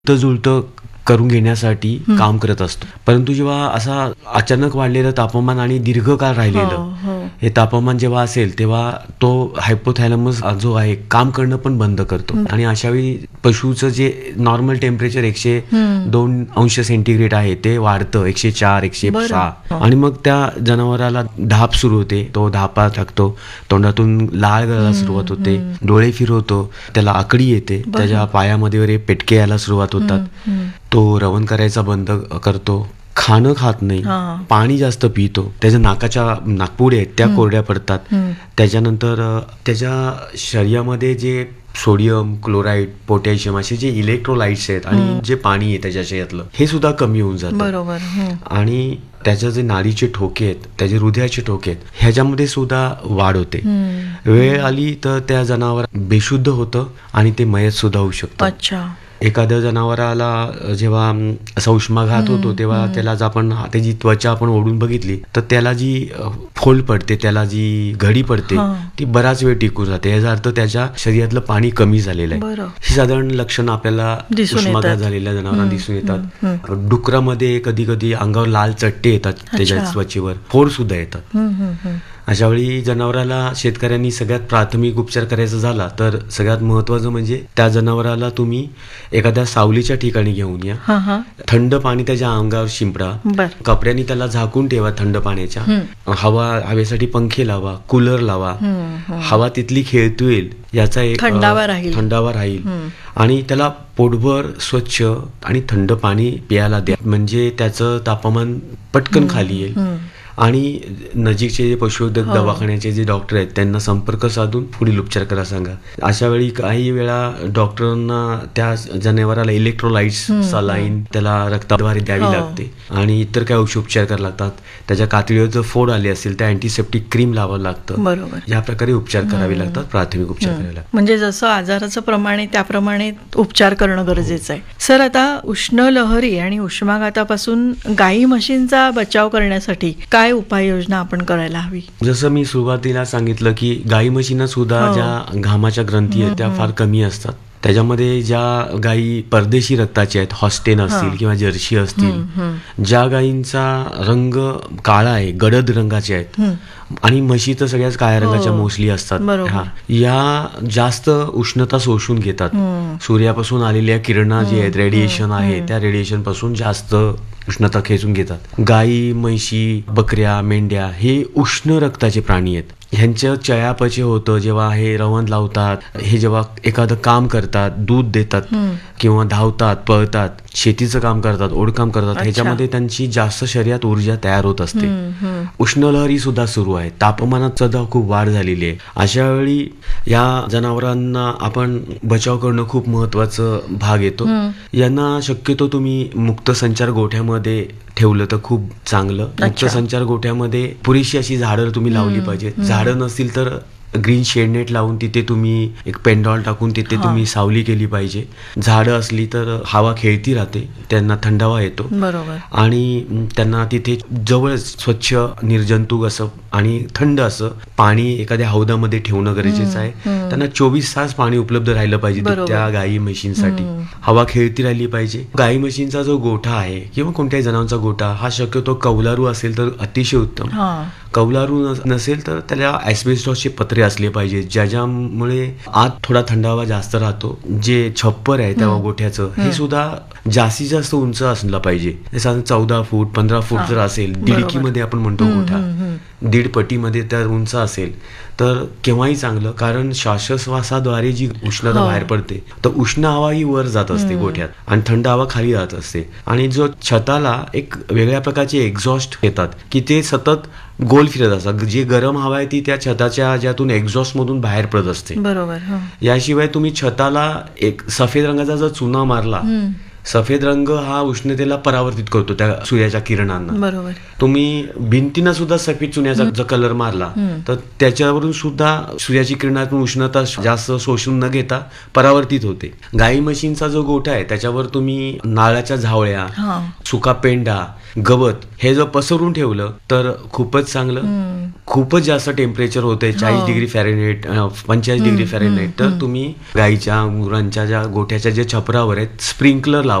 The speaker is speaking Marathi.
जुळतं करून घेण्यासाठी काम करत असतो. परंतु जेव्हा असा अचानक वाढलेलं तापमान आणि दीर्घकाळ राहिलेलं हे तापमान जेव्हा असेल तेव्हा तो हायपोथॅलॅमस जो आहे काम करणं पण बंद करतो आणि अशावेळी पशुचं जे नॉर्मल टेम्परेचर 102 अंश सेंटीग्रेड आहे ते वाढतं 104 106 आणि मग त्या जनावराला धाप सुरू होते. तो धापा टाकतो, तोंडातून लाळ गळायला सुरुवात होते, डोळे फिरवतो, त्याला आकडी येते, त्याच्या पायामध्ये वगैरे पेटके यायला सुरुवात होतात. तो रवण करायचा बंद करतो, खाणं खात नाही, पाणी जास्त पितो, त्याच्या नाकाच्या नाकपुड्या आहेत त्या कोरड्या पडतात. त्याच्यानंतर त्याच्या शरीरामध्ये जे सोडियम, क्लोराईड, पोटॅशियम असे जे इलेक्ट्रोलाइट्स आहेत आणि जे पाणी आहे त्याच्या शरीरातलं हे सुद्धा कमी होऊन जातं. बरोबर. आणि त्याचे जे नाडीचे ठोके आहेत, त्याचे हृदयाचे ठोके आहेत, ह्याच्यामध्ये सुद्धा वाढ होते. वेळ आली तर त्या जनावर बेशुद्ध होतं आणि ते मयत सुद्धा होऊ शकतं. अच्छा. एखाद्या जनावराला जेव्हा असा उष्माघात होतो तेव्हा त्याला आपण त्याची त्वचा आपण ओढून बघितली तर त्याला जी फोल्ड पडते, त्याला जी घडी पडते ती बराच वेळ टिकून राहते. याचा अर्थ त्याच्या शरीरातलं पाणी कमी झालेलं आहे. ही साधारण लक्षणं आपल्याला उष्माघात झालेल्या जनावरांना दिसून येतात. डुकरामध्ये कधी कधी अंगावर लाल चट्टे येतात, त्याच्या त्वचेवर फोड सुद्धा येतात. अशा वेळी जनावराला शेतकऱ्यांनी सगळ्यात प्राथमिक उपचार करायचा झाला तर सगळ्यात महत्वाचं म्हणजे त्या जनावराला तुम्ही एखाद्या सावलीच्या ठिकाणी घेऊन या, थंड पाणी त्याच्या अंगावर शिंपडा, कपड्याने त्याला झाकून ठेवा थंड पाण्याच्या, हवेसाठी पंखे लावा, कूलर लावा, हवा तिथली खेळतोय याचा एक थंडावा राहील आणि त्याला पोटभर स्वच्छ आणि थंड पाणी प्यायला द्या, म्हणजे त्याचं तापमान पटकन खाली येईल. आणि नजीकचे जे पशुवैद्यक दवाखान्याचे जे डॉक्टर आहेत त्यांना संपर्क साधून पुढील उपचार करा सांगा. अशा वेळी काही वेळा डॉक्टरांना त्या जनावराला इलेक्ट्रोलाइट्स, सलाईन त्याला रक्ताद्वारे द्यावी लागते आणि इतर काही औषधोपचार करावे लागतात. त्याच्या कातडीवर जर फोड आले असेल तर अँटीसेप्टिक क्रीम लावावं लागतं. बरोबर. या प्रकारे उपचार करावे लागतात, प्राथमिक उपचार करावे लागतात. म्हणजे जसं आजाराचं प्रमाणे त्याप्रमाणे उपचार करणं गरजेचं आहे. सर, आता उष्ण लहरी आणि उष्माघातापासून गाई म्हशींचा बचाव करण्यासाठी काय उपाययोजना आपण करायला हवी? जसं मी सुरुवातीला सांगितलं की गाई म्हशींना सुद्धा ज्या घामाच्या ग्रंथी आहेत त्या फार कमी असतात. त्याच्यामध्ये ज्या गायी परदेशी रक्ताच्या आहेत, हॉस्टेन असतील किंवा जर्सी असतील, ज्या गायींचा रंग काळा आहे, गडद रंगाचे आहेत आणि म्हशी तर सगळ्याच काळ्या रंगाच्या मोस्टली असतात, या जास्त उष्णता शोषून घेतात. सूर्यापासून आलेल्या किरणा जे आहेत, रेडिएशन आहे, त्या रेडिएशन पासून जास्त उष्णता खेचून घेतात. गायी, म्हशी, बकऱ्या, मेंढ्या हे उष्ण रक्ताचे प्राणी आहेत. ह्यांचं चयापचय होतं जेव्हा हे रवण लावतात, हे जेव्हा एखादं काम करतात, दूध देतात किंवा धावतात, पळतात, शेतीचं काम करतात, ओढकाम करतात, ह्याच्यामध्ये त्यांची जास्त शरीरात ऊर्जा तयार होत असते. उष्णलहरी सुद्धा सुरू आहे, तापमानात सुद्धा खूप वाढ झालेली आहे. अशा वेळी या जनावरांना आपण बचाव करणं खूप महत्वाचं भाग येतो. यांना शक्यतो तुम्ही मुक्त संचार गोठ्यामध्ये ठेवलं तर खूप चांगलं. मुक्त संचार गोठ्यामध्ये पुरेशी अशी झाडं तुम्ही लावली पाहिजेत. झाडं नसतील तर ग्रीन शेड नेट लावून तिथे तुम्ही एक पेंडॉल टाकून तिथे तुम्ही सावली केली पाहिजे. झाडं असली तर हवा खेळती राहते, त्यांना थंडावा येतो. बरोबर. आणि त्यांना तिथे जवळ स्वच्छ निर्जंतुक असं आणि थंड असं पाणी एखाद्या हौदामध्ये ठेवणं गरजेचं आहे. त्यांना 24 तास पाणी उपलब्ध राहिलं पाहिजे त्या गायी म्हशींसाठी. हवा खेळती राहिली पाहिजे. गायी म्हशींचा जो गोठा आहे किंवा कोणत्याही जनावरांचा गोठा हा शक्यतो कौलारू असेल तर अतिशय उत्तम. कौलारू नसेल तर त्याला ॲस्बेस्टॉसचे पत्रे असले पाहिजे, ज्याच्यामुळे आत थोडा थंडावा जास्त राहतो. जे छप्पर आहे त्या गोठ्याचं हे सुद्धा जास्तीत जास्त उंच असलं पाहिजे. जसं 14 फूट 15 फूट जर असेल, दिडकीमध्ये आपण म्हणतो गोठा, 1.5 पटीमध्ये तर उंच असेल तर केव्हाही चांगलं. कारण श्वासोच्छवासाद्वारे जी उष्णता बाहेर पडते तर उष्ण हवा ही वर जात असते गोठ्यात आणि थंड हवा खाली जात असते. आणि जो छताला एक वेगळ्या प्रकारचे एक्झॉस्ट येतात की ते सतत गोल फिरत असतात. जी गरम हवा आहे ती त्या छताच्या ज्यातून एक्झॉस्ट मधून बाहेर पडत असते. बरोबर. याशिवाय तुम्ही छताला एक सफेद रंगाचा जर चुना मारला, सफेद रंग हा उष्णतेला परावर्तित करतो त्या सूर्याच्या किरणांना. बरोबर. तुम्ही भिंतीनं सुद्धा सफेद चुन्याचा जर कलर मारला तर त्याच्यावरून सुद्धा सूर्याची किरणातून उष्णता जास्त शोषून न घेता परावर्तित होते. गाई म्हशींचा जो गोठा आहे त्याच्यावर तुम्ही नाळाच्या झावळ्या, सुका पेंडा, गवत हे जर पसरून ठेवलं तर खूपच चांगलं. खूपच जास्त टेम्परेचर होते 40 डिग्री फॅरेनहाइट, 45 डिग्री फॅरेनहाइट, तर तुम्ही गाईच्या, गुरांच्या ज्या गोठ्याच्या जे छपरावर आहेत स्प्रिंकलर